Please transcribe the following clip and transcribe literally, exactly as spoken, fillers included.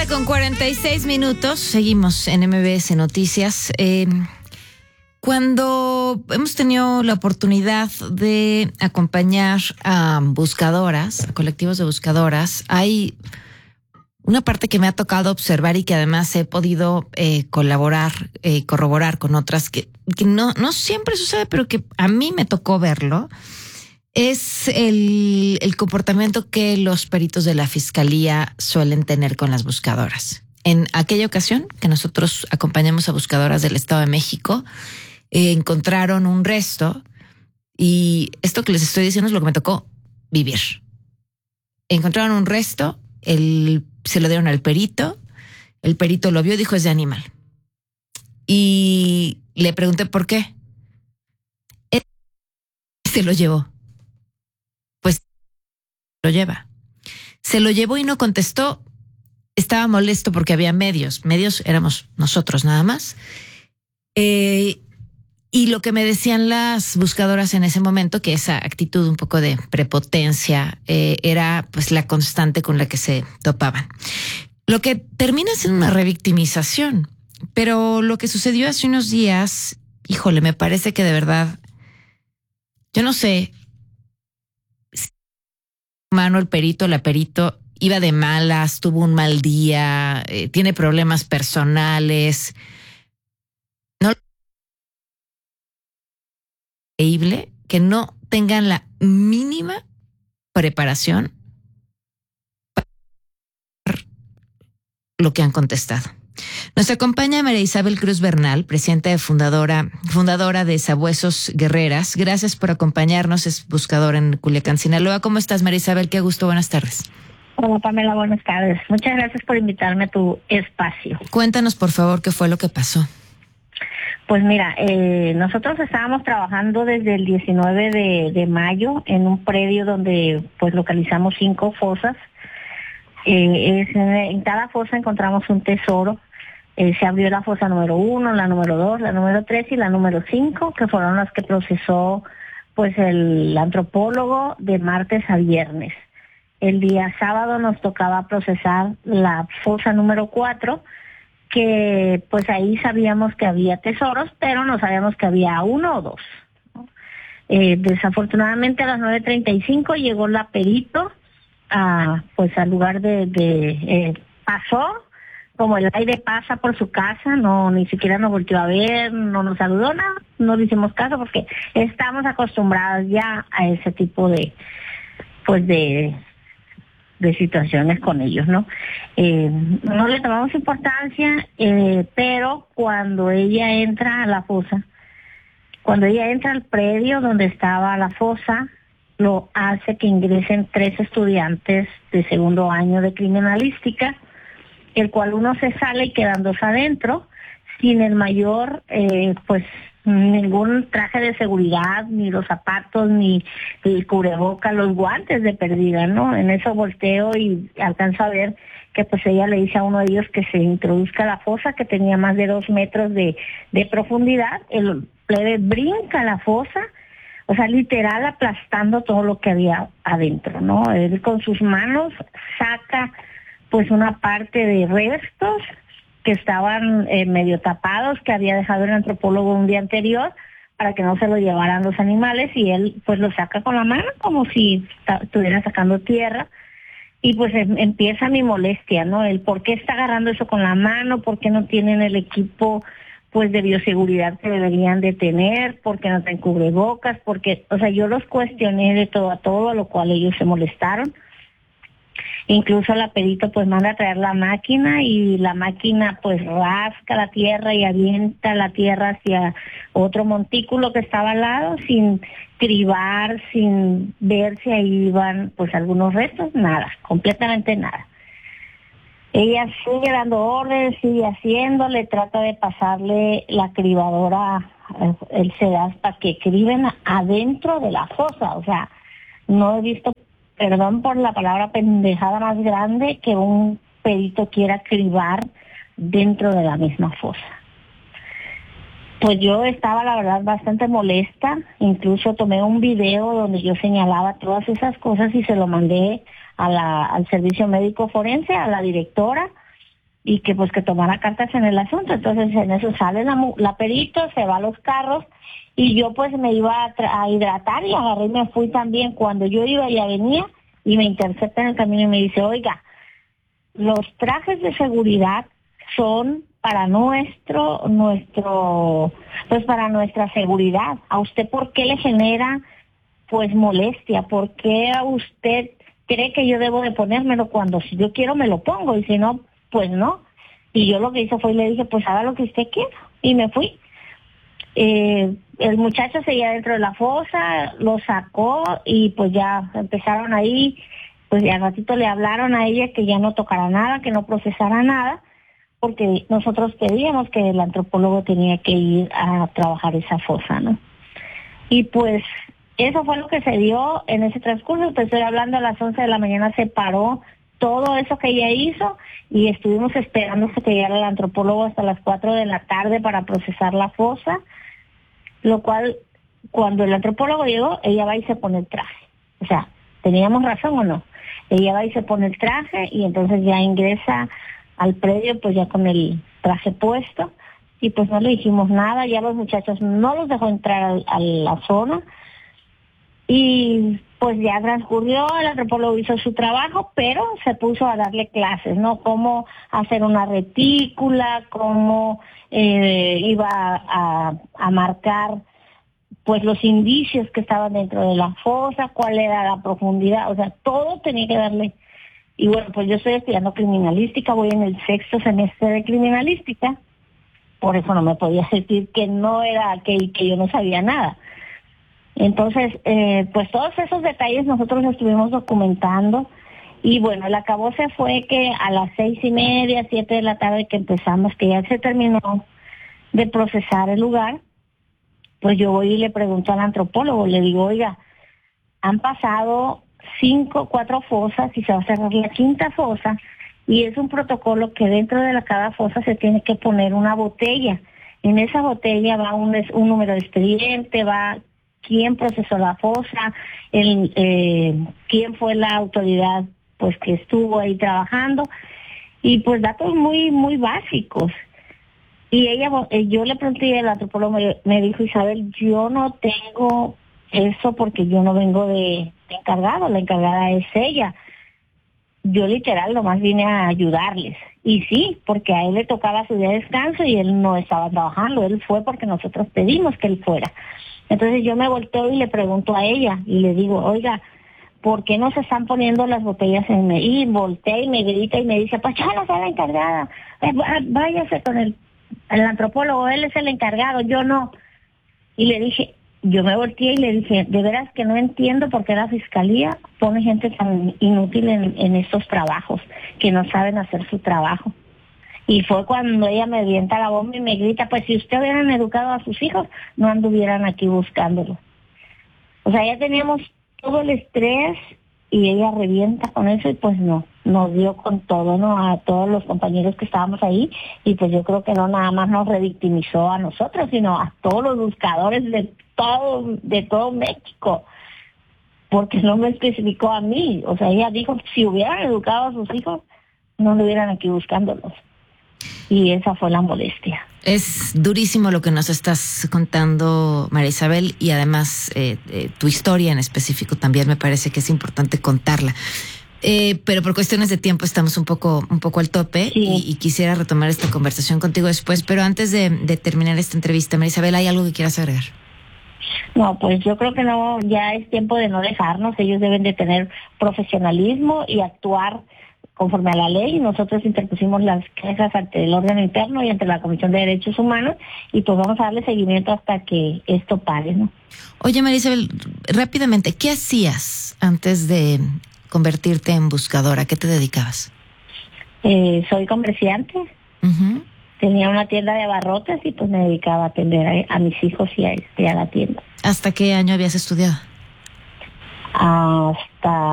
con cuarenta y seis minutos, seguimos en M B S Noticias. Eh, cuando hemos tenido la oportunidad de acompañar a buscadoras, a colectivos de buscadoras, hay una parte que me ha tocado observar y que además he podido eh, colaborar, eh, corroborar con otras, que, que no, no siempre sucede, pero que a mí me tocó verlo. Es el, el comportamiento que los peritos de la Fiscalía suelen tener con las buscadoras. En aquella ocasión que nosotros acompañamos a buscadoras del Estado de México, eh, encontraron un resto y esto que les estoy diciendo es lo que me tocó vivir. Encontraron un resto, el, se lo dieron al perito, el perito lo vio y dijo es de animal. Y le pregunté por qué. Él se lo llevó. Lo lleva. Se lo llevó y no contestó. Estaba molesto porque había medios. Medios éramos nosotros nada más. Eh, y lo que me decían las buscadoras en ese momento, que esa actitud un poco de prepotencia eh, era pues la constante con la que se topaban. Lo que termina siendo una revictimización. Pero lo que sucedió hace unos días, híjole, me parece que de verdad, yo no sé, mano el perito, la perito iba de malas, tuvo un mal día, eh, tiene problemas personales. No es increíble que no tengan la mínima preparación para lo que han contestado. Nos acompaña María Isabel Cruz Bernal, presidenta y fundadora, fundadora de Sabuesos Guerreras. Gracias por acompañarnos, es buscadora en Culiacán, Sinaloa. ¿Cómo estás, María Isabel? Qué gusto, buenas tardes. Hola, Pamela, buenas tardes. Muchas gracias por invitarme a tu espacio. Cuéntanos, por favor, qué fue lo que pasó. Pues mira, eh, nosotros estábamos trabajando desde el diecinueve de, de mayo en un predio donde pues localizamos cinco fosas. Eh, es, en cada fosa encontramos un tesoro. Eh, se abrió la fosa número uno, la número dos, la número tres y la número cinco, que fueron las que procesó pues el antropólogo de martes a viernes. El día sábado nos tocaba procesar la fosa número cuatro, que pues ahí sabíamos que había tesoros, pero no sabíamos que había uno o dos, ¿no? Eh, desafortunadamente a las nueve treinta y cinco llegó la perito a, pues al lugar de, de eh, pasó como el aire pasa por su casa, no ni siquiera nos volteó a ver, no nos saludó, nada, no le hicimos caso porque estamos acostumbrados ya a ese tipo de pues de de situaciones con ellos, ¿no? Eh, no le tomamos importancia, eh, pero cuando ella entra a la fosa, cuando ella entra al predio donde estaba la fosa, lo hace que ingresen tres estudiantes de segundo año de criminalística, el cual uno se sale y quedan dos adentro, sin el mayor, eh, pues, ningún traje de seguridad, ni los zapatos, ni el cubreboca, los guantes de perdida, ¿no? En eso volteo y alcanzo a ver que pues ella le dice a uno de ellos que se introduzca a la fosa, que tenía más de dos metros de, de profundidad. El plebe brinca a la fosa, o sea, literal aplastando todo lo que había adentro, ¿no? Él con sus manos saca pues una parte de restos que estaban eh, medio tapados, que había dejado el antropólogo un día anterior para que no se lo llevaran los animales, y él pues lo saca con la mano como si estuviera sacando tierra, y pues em, empieza mi molestia, ¿no? El por qué está agarrando eso con la mano, por qué no tienen el equipo pues de bioseguridad que deberían de tener, por qué no tienen cubrebocas, porque, o sea, yo los cuestioné de todo a todo, a lo cual ellos se molestaron. Incluso la perito pues manda a traer la máquina y la máquina pues rasca la tierra y avienta la tierra hacia otro montículo que estaba al lado sin cribar, sin ver si ahí iban pues algunos restos, nada, completamente nada. Ella sigue dando órdenes, sigue haciéndole, trata de pasarle la cribadora, el sedaz para que criben adentro de la fosa, o sea, no he visto, perdón por la palabra, pendejada más grande que un perito quiera cribar dentro de la misma fosa. Pues yo estaba, la verdad, bastante molesta. Incluso tomé un video donde yo señalaba todas esas cosas y se lo mandé a la, al servicio médico forense, a la directora, y que pues que tomara cartas en el asunto. Entonces en eso sale la, la perito, se va a los carros y yo pues me iba a, a hidratar y agarré y me fui también. Cuando yo iba ya venía y me intercepta en el camino y me dice, oiga, los trajes de seguridad son para nuestro, nuestro, pues para nuestra seguridad. ¿A usted por qué le genera pues molestia? ¿Por qué a usted cree que yo debo de ponérmelo cuando si yo quiero me lo pongo y si no, pues no? Y yo lo que hice fue y le dije, pues haga lo que usted quiera, y me fui. Eh, el muchacho seguía dentro de la fosa, lo sacó y pues ya empezaron ahí, pues ya al ratito le hablaron a ella que ya no tocara nada, que no procesara nada, porque nosotros pedíamos que el antropólogo tenía que ir a trabajar esa fosa, ¿no? Y pues eso fue lo que se dio en ese transcurso. Te estoy hablando, a las once de la mañana se paró todo eso que ella hizo y estuvimos esperando que llegara el antropólogo hasta las cuatro de la tarde para procesar la fosa, lo cual, cuando el antropólogo llegó, ella va y se pone el traje. O sea, ¿teníamos razón o no? Ella va y se pone el traje y entonces ya ingresa al predio pues ya con el traje puesto y pues no le dijimos nada, ya los muchachos no los dejó entrar a, a la zona y pues ya transcurrió, el antropólogo hizo su trabajo, pero se puso a darle clases, ¿no? Cómo hacer una retícula, cómo eh, iba a, a marcar pues los indicios que estaban dentro de la fosa, cuál era la profundidad, o sea, todo tenía que darle. Y bueno, pues yo estoy estudiando criminalística, voy en el sexto semestre de criminalística, por eso no me podía decir que no era, que, que yo no sabía nada. Entonces, eh, pues todos esos detalles nosotros estuvimos documentando y bueno, el acabose fue que a las seis y media, siete de la tarde que empezamos, que ya se terminó de procesar el lugar, pues yo voy y le pregunto al antropólogo, le digo, oiga, han pasado cinco, cuatro fosas y se va a cerrar la quinta fosa y es un protocolo que dentro de la, cada fosa se tiene que poner una botella. En esa botella va un, un número de expediente, va quién procesó la fosa, el, eh, quién fue la autoridad pues que estuvo ahí trabajando y pues datos muy muy básicos. Y ella, yo le pregunté, el antropólogo me, me dijo, Isabel, yo no tengo eso porque yo no vengo de, de encargado, la encargada es ella. Yo literal nomás vine a ayudarles. Y sí, porque a él le tocaba su día de descanso y él no estaba trabajando, él fue porque nosotros pedimos que él fuera. Entonces yo me volteo y le pregunto a ella y le digo, oiga, ¿por qué no se están poniendo las botellas en el? Y voltea y me grita y me dice, pues ya no soy la encargada, eh, váyase con el, el antropólogo, él es el encargado, yo no. Y le dije, yo me volteé y le dije, de veras que no entiendo por qué la fiscalía pone gente tan inútil en, en estos trabajos, que no saben hacer su trabajo. Y fue cuando ella me avienta la bomba y me grita, pues si ustedes hubieran educado a sus hijos, no anduvieran aquí buscándolo. O sea, ya teníamos todo el estrés y ella revienta con eso y pues no, nos dio con todo, ¿no? A todos los compañeros que estábamos ahí y pues yo creo que no nada más nos revictimizó a nosotros, sino a todos los buscadores de todo, de todo México. Porque no me especificó a mí. O sea, ella dijo, si hubieran educado a sus hijos, no anduvieran aquí buscándolos. Y esa fue la molestia. Es durísimo lo que nos estás contando, María Isabel, y además eh, eh, tu historia en específico también me parece que es importante contarla. Eh, pero por cuestiones de tiempo estamos un poco un poco al tope sí. y, y quisiera retomar esta conversación contigo después. Pero antes de, de terminar esta entrevista, María Isabel, ¿hay algo que quieras agregar? No, pues yo creo que no, ya es tiempo de no dejarnos. Ellos deben de tener profesionalismo y actuar conforme a la ley. Nosotros interpusimos las quejas ante el órgano interno y ante la Comisión de Derechos Humanos y pues vamos a darle seguimiento hasta que esto pare, ¿no? Oye, María Isabel, rápidamente, ¿qué hacías antes de convertirte en buscadora? ¿A qué te dedicabas? Eh, soy comerciante. Uh-huh. Tenía una tienda de abarrotes y pues me dedicaba a atender a, a mis hijos y a, este, a la tienda. ¿Hasta qué año habías estudiado? Hasta